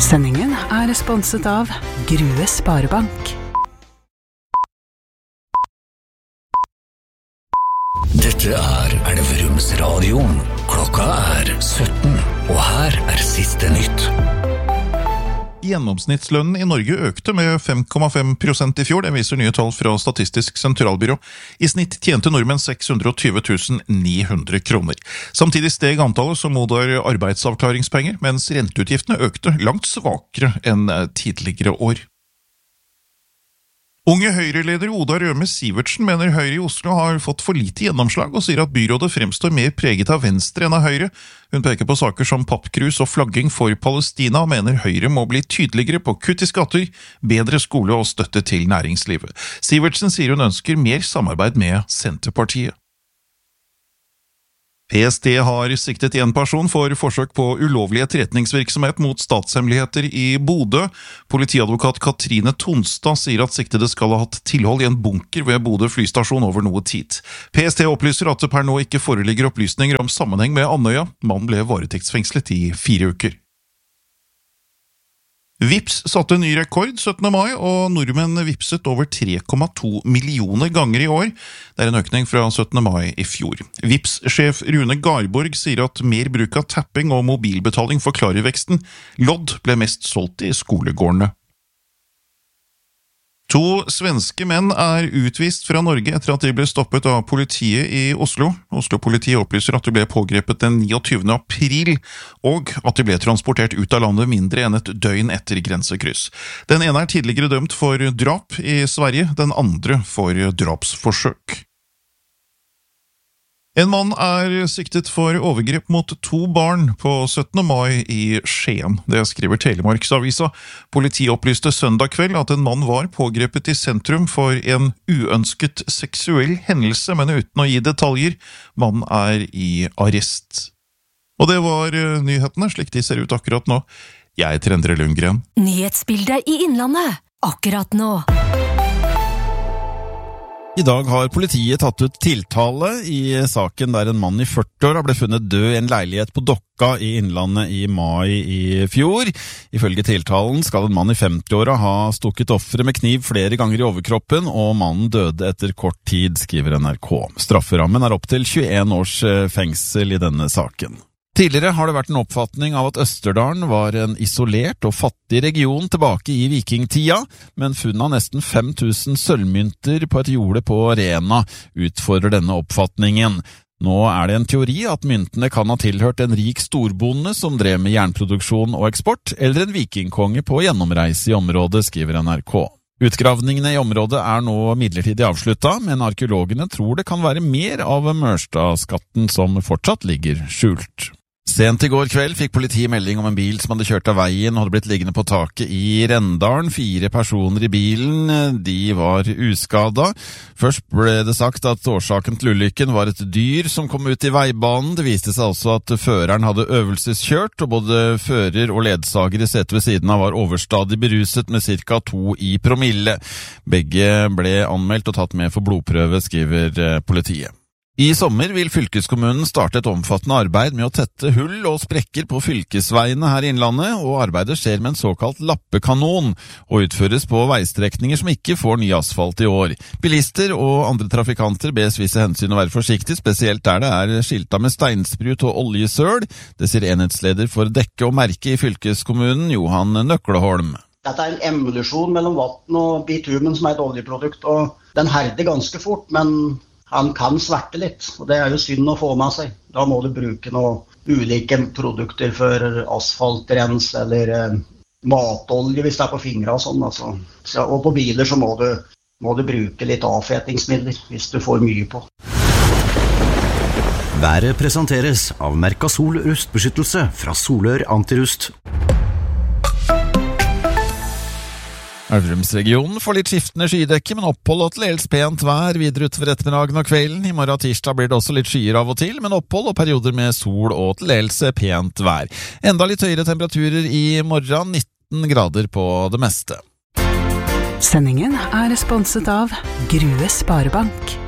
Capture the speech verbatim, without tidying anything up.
Sendingen er sponset av Grue Sparebank. Dette er Elverumsradioen. Klokka er sytten, og her er siste nytt. Gjennomsnittslønnen i Norge økte med fem komma fem prosent i fjor, det viser nye tall fra Statistisk sentralbyrå. I snitt tjente nordmenn seks hundre og tjue tusen ni hundre kroner. Samtidig steg antallet som mottar arbeidsavklaringspenger, mens renteutgiftene økte langt svakere enn tidligere år. Unge Høyre-leder Oda Røme Sivertsen mener Høyre i Oslo har fått for lite gjennomslag og sier at byrådet fremstår mer preget av Venstre enn av Høyre. Hun peker på saker som pappkrus og flagging for Palestina og mener Høyre må bli tydeligere på kutt i skatter, bedre skole og støtte til næringslivet. Sivertsen sier hun ønsker mer samarbeid med Senterpartiet. P S T har siktet en person for forsøk på ulovlig etterretningsvirksomhet mot statshemmeligheter i Bodø. Politiadvokat Katrine Tonstad sier at siktede skal ha hatt tilhold i en bunker ved Bodø flystasjon over noe tid. P S T opplyser at det per nå ikke foreligger opplysninger om sammenheng med Andøya. Mannen ble varetektsfengslet i fire uker. Vipps satte ny rekord syttende mai, og nordmenn vipset over tre komma to millioner ganger i år. Det er en økning fra syttende mai i fjor. Vipps-sjef Rune Garborg sier at mer bruk av tapping og mobilbetaling forklarer veksten. Lodd ble mest solgt i skolegårdene. To svenske menn er utvist fra Norge etter at de ble stoppet av politiet i Oslo. Oslo-politiet opplyser at de ble pågrepet den niogtyvende april, og at de ble transportert ut av landet mindre enn et døgn etter grensekryss. Den ene er tidligere dømt for drap i Sverige, den andre for drapsforsøk. En mann er siktet for overgrep mot to barn på syttende mai i Skien. Det skriver Telemarksavisa. Politiet opplyste søndag kveld at en mann var pågrepet i sentrum for en uønsket seksuell hendelse, men uten å gi detaljer. Mannen er i arrest. Og det var nyhetene, slik de ser ut akkurat nå. Jeg heter Endre Lundgren. Nyhetsbildet i Innlandet, akkurat nå. I dag har politiet tatt ut tiltale i saken der en mann i førti år ble funnet død i en leilighet på Dokka i Innlandet i mai i fjor. Ifølge tiltalen skal en mann i femti-åra ha stukket offeret med kniv flere ganger i overkroppen, og mannen døde etter kort tid, skriver N R K. Strafferammen er opp til tjueen års fengsel i denne saken. Tidligere har det vært en oppfatning av at Østerdalen var en isolert og fattig region tilbake i vikingtida, men funnet av nesten fem tusen sølvmynter på et jorde på Rena utfordrer denne oppfatningen. Nå er det en teori at myntene kan ha tilhørt en rik storbonde som drev med jernproduksjon og eksport, eller en vikingkonge på gjennomreise i området, skriver N R K. Utgravningene i området er nå midlertidig avslutta, men arkeologene tror det kan være mer av Mørstadskatten som fortsatt ligger skjult. Sent i går kveld fikk politiet melding om en bil som hadde kjørt av veien og hadde blitt liggende på taket i Rendalen. Fire personer i bilen, de var uskada. Først ble det sagt at årsaken til ulykken var et dyr som kom ut i veibanen. Det viste seg også at føreren hadde øvelseskjørt, og både fører og ledsager i setet ved siden av var overstadig beruset med cirka to i promille. Begge ble anmeldt og tatt med for blodprøve, skriver politiet. I sommer vil fylkeskommunen starte et omfattende arbeid med å tette hull og sprekker på fylkesveiene her i Innlandet, og arbeidet skjer med en såkalt lappekanon, og utføres på veistrekninger som ikke får ny asfalt i år. Bilister og andre trafikanter bes vise hensyn å være forsiktig, spesielt der det er skilta med steinsprut og oljesøl. Det sier enhetsleder for dekke og merke i fylkeskommunen, Johan Nøkleholm. Dette er en emulsjon mellom vann og bitumen som er et oljeprodukt, og den herder ganske fort, men han kan sverte litt, og det er jo synd å få med seg. Da må du bruke noen ulike produkter for asfaltrens eller eh, matolje hvis det er på fingre og sånn. Altså. Så, og på biler så må du, må du bruke litt avfetingsmidler hvis du får mye på. Været presenteres av Mercasol rustbeskyttelse fra Solør Antirust. Elverumsregionen får litt skiftende skydekke, men opphold og til dels pent vær videre utover ettermiddagen og kvelden. I morgen tirsdag blir det også litt skyer av og til, men opphold og perioder med sol og til dels pent vær. Enda litt høyere temperaturer i morgen, nitten grader på det meste. Sendingen er sponset av Grue Sparebank.